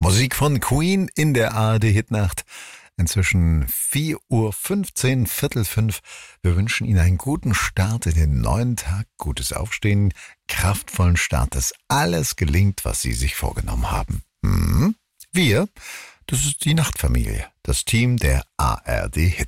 Musik von Queen in der ARD-Hitnacht. Inzwischen 4:15 Uhr, 4:45. Wir wünschen Ihnen einen guten Start in den neuen Tag, gutes Aufstehen, kraftvollen Start, dass alles gelingt, was Sie sich vorgenommen haben. Wir, das ist die Nachtfamilie, das Team der ARD-Hitnacht.